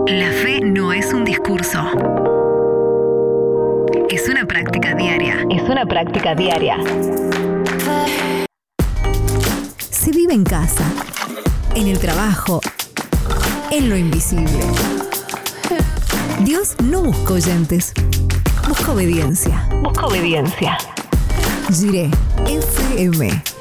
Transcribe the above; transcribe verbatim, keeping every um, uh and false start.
La fe no es un discurso. Es una práctica diaria. Es una práctica diaria. Se vive en casa, en el trabajo, en lo invisible. Dios no busca oyentes, busca obediencia. Busca obediencia. Jiré F M.